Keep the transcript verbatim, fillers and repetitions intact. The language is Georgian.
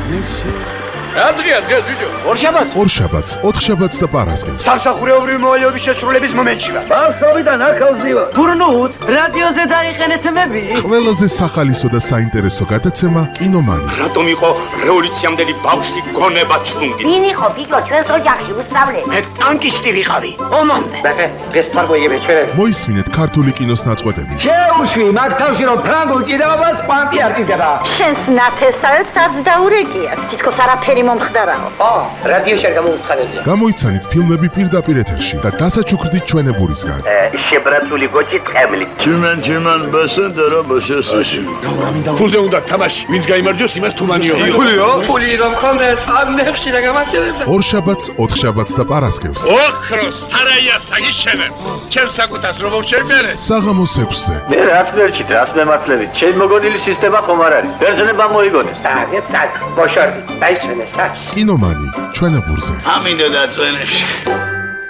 Adria, დღეს ბიჭო. ორშაბათს. ორშაბათს, ოთხშაბათს და პარასკევს. სამსახურეობრივი მოვალეობის შესრულების მომენტშივა. ბავშვობიდან ახალზევა. გურნუთ, რადიოზე დაიყენეთ მები. ყველაზე სახალისო და საინტერესო გადაცემა კინომანი. რატომ იყო რევოლუციამდელი ბავშვი გონება ჩუნგი? ვინ იყო ბიჭო ჩვენს ოჯახში უსწავლე? მე ტანკისტი ვიყავი. ომამდე. ბახე, დღეს თარგმნიები ჩვენები. მოისმინეთ ქართული კინოს ნაწყვეტები. შეუშვი მაგ თავში რომ ფრანგულ ჭიდაობას კვანტი არტიზება. შენს ნათესავებს არც დაურეკიათ. თითქოს არაფერი მომხდარაო. ო, რადიოში არ გამოუცხადებია. გამოიცანით ფილმები პირდაპირ ეთერში და დასაჩუქრდით ჩვენებურისგან. შებრაცული გოჭი ტყემლი. Tümen tümen basın dara basıyorsun. ფულზე უნდა თამაში. ვინც გაიმარჯვოს, იმას თუმანიო. ფულიო? ფული რომ ხონდეს, ამ ნებში რა გამარჯვებდა. ორშაბათს, ოთხშაბათს და პარასკევს. ოქროს სარაია საგიშენებ. ჩემს საკუთას რომ მოვშერბერე. საღამოს ექვსზე. Ne rast verçit, rast mematlevi. Çel mogonili sistema xom ar არის. ბერძნება მოიგონეს. აგეთ სად, ბოშორდი, დაიჩვენე სად. კინომანი ჩვენებურზე. ამინდო და წვენებში.